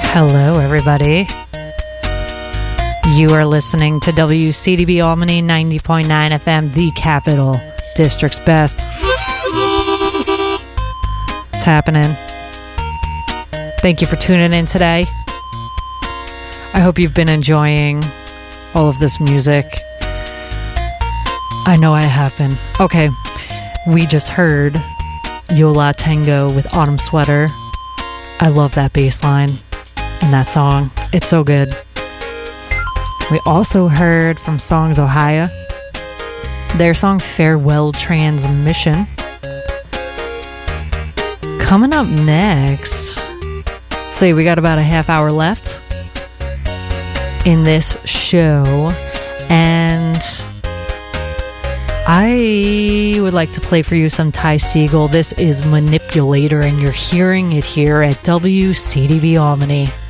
Hello, everybody. You are listening to WCDB Albany 90.9 FM, the Capital District's best. It's happening. Thank you for tuning in today. I hope you've been enjoying all of this music. I know I have been. Okay, we just heard Yo La Tengo with Autumn Sweater. I love that bass line in that song. It's so good. We also heard from Songs Ohio their song Farewell Transmission. Coming up next, let's see, we got about a half hour left in this show, and I would like to play for you some Ty Segall. This is Manipulator, and you're hearing it here at WCDB Albany.